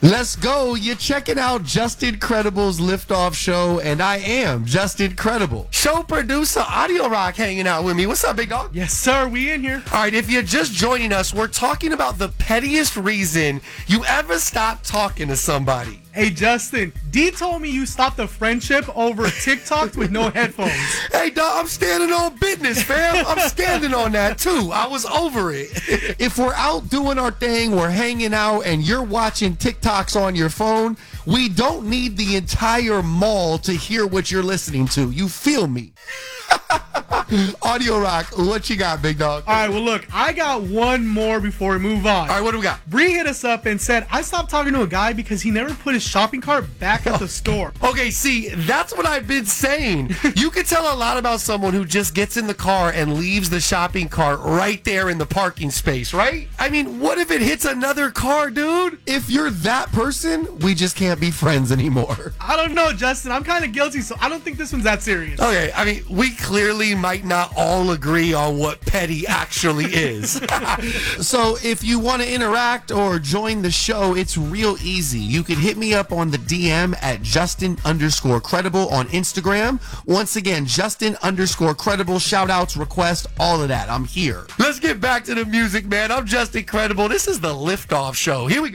Let's go. You're checking out Just Incredible's Liftoff Show, and I am Just Incredible. Show producer Audio Rock hanging out with me. What's up, big dog? Yes, sir. We in here. All right, if you're just joining us, we're talking about the pettiest reason you ever stop talking to somebody. Hey, Justin, D told me you stopped a friendship over TikTok with no headphones. Hey, dog, I'm standing on business, fam. I'm standing on that, too. I was over it. If we're out doing our thing, we're hanging out, and you're watching TikToks on your phone, we don't need the entire mall to hear what you're listening to. You feel me? Audio Rock, what you got, big dog? All right, well, look, I got one more before we move on. All right, what do we got? Bree hit us up and said, I stopped talking to a guy because he never put his shopping cart back at the store. Okay, see, that's what I've been saying. You can tell a lot about someone who just gets in the car and leaves the shopping cart right there in the parking space, right? I mean, what if it hits another car, dude? If you're that person, we just can't be friends anymore. I don't know, Justin. I'm kind of guilty, so I don't think this one's that serious. Okay, I mean, we clearly might not all agree on what petty actually is. So if you want to interact or join the show, it's real easy. You can hit me up on the DM at Justin_credible on Instagram. Once again, Justin_credible, shout outs, requests, all of that. I'm here. Let's get back to the music, man. I'm Justin Credible. This is the Liftoff Show. Here we go.